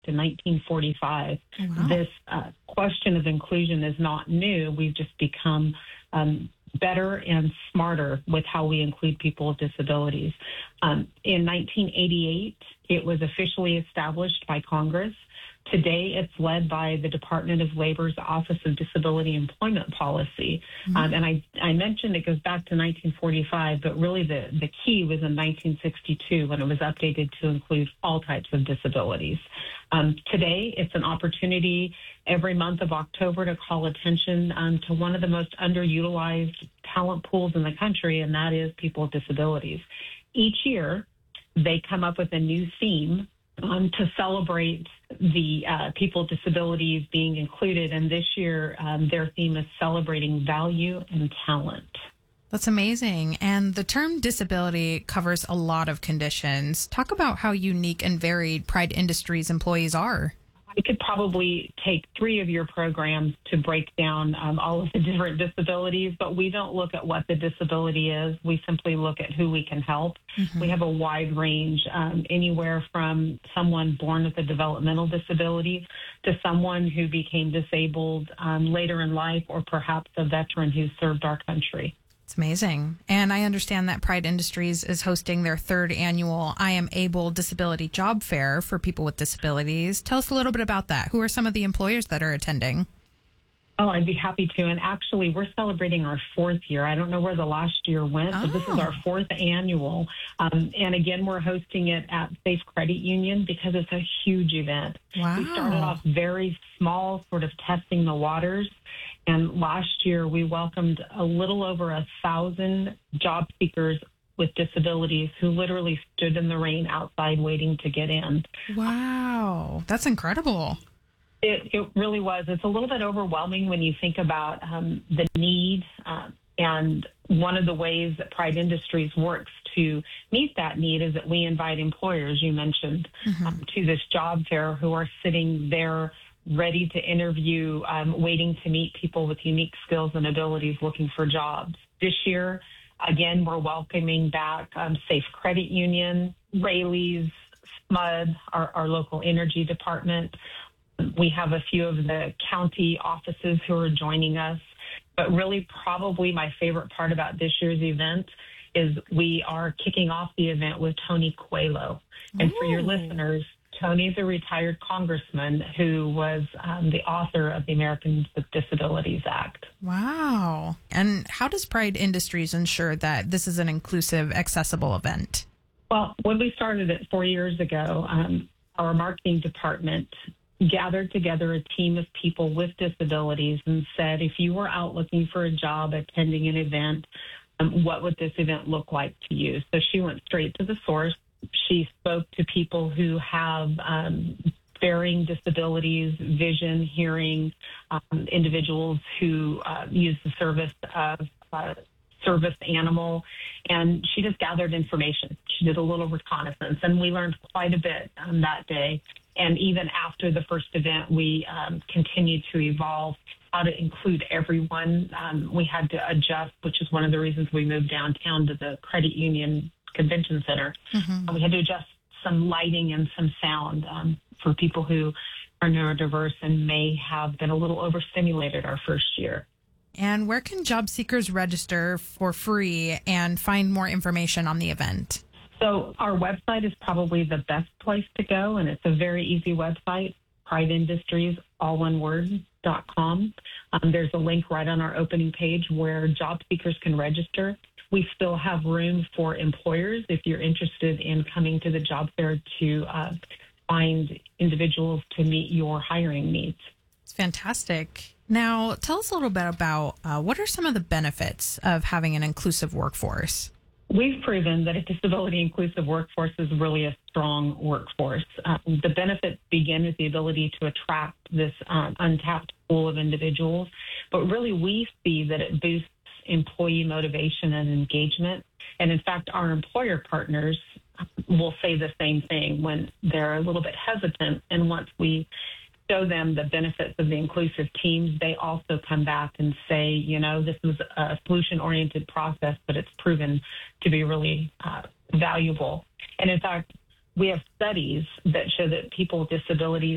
to 1945. Wow. This question of inclusion is not new. We've just become better and smarter with how we include people with disabilities. In 1988, it was officially established by Congress. Today, it's led by the Department of Labor's Office of Disability Employment Policy. And I mentioned it goes back to 1945, but really the key was in 1962 when it was updated to include all types of disabilities. Today, it's an opportunity every month of October to call attention to one of the most underutilized talent pools in the country, and that is people with disabilities. Each year, they come up with a new theme to celebrate the people with disabilities being included. And this year, their theme is celebrating value and talent. That's amazing. And the term disability covers a lot of conditions. Talk about how unique and varied Pride Industries employees are. I could probably take 3 of your programs to break down all of the different disabilities, but we don't look at what the disability is. We simply look at who we can help. We have a wide range, anywhere from someone born with a developmental disability to someone who became disabled later in life, or perhaps a veteran who served our country. It's amazing. And I understand that Pride Industries is hosting their 3rd annual I Am Able Disability Job Fair for people with disabilities. Tell us a little bit about that. Who are some of the employers that are attending? Oh, I'd be happy to. And actually, we're celebrating our 4th year. I don't know where the last year went, but this is our 4th annual. And again, we're hosting it at Safe Credit Union because it's a huge event. Wow. We started off very small, sort of testing the waters. And last year, we welcomed a little over 1,000 job seekers with disabilities who literally stood in the rain outside waiting to get in. Wow. That's incredible. It really was. It's a little bit overwhelming when you think about the need. And one of the ways that Pride Industries works to meet that need is that we invite employers, you mentioned, to this job fair who are sitting there ready to interview, waiting to meet people with unique skills and abilities looking for jobs. This year, again, we're welcoming back Safe Credit Union, Raley's, SMUD, our local energy department. We have a few of the county offices who are joining us. But really, probably my favorite part about this year's event is we are kicking off the event with Tony Coelho. And for your listeners, Tony's a retired congressman who was the author of the Americans with Disabilities Act. Wow. And how does Pride Industries ensure that this is an inclusive, accessible event? Well, when we started it 4 years ago, our marketing department gathered together a team of people with disabilities and said, if you were out looking for a job, attending an event, what would this event look like to you? So she went straight to the source. She spoke to people who have varying disabilities, vision, hearing, individuals who use the service of service animal, and she just gathered information. She did a little reconnaissance, and we learned quite a bit that day. And even after the first event, we continued to evolve how to include everyone. We had to adjust, which is one of the reasons we moved downtown to the Credit Union Convention Center. We had to adjust some lighting and some sound for people who are neurodiverse and may have been a little overstimulated our first year. And where can job seekers register for free and find more information on the event? So our website is probably the best place to go, and it's a very easy website, Pride Industries, all one word, .com. There's a link right on our opening page where job seekers can register. We still have room for employers if you're interested in coming to the job fair to find individuals to meet your hiring needs. It's fantastic. Now, tell us a little bit about what are some of the benefits of having an inclusive workforce? We've proven that a disability-inclusive workforce is really a strong workforce. The benefits begin with the ability to attract this untapped pool of individuals, but really we see that it boosts employee motivation and engagement. And in fact, our employer partners will say the same thing when they're a little bit hesitant. And once we show them the benefits of the inclusive teams, they also come back and say, you know, this was a solution-oriented process, but it's proven to be really valuable. And in fact, we have studies that show that people with disabilities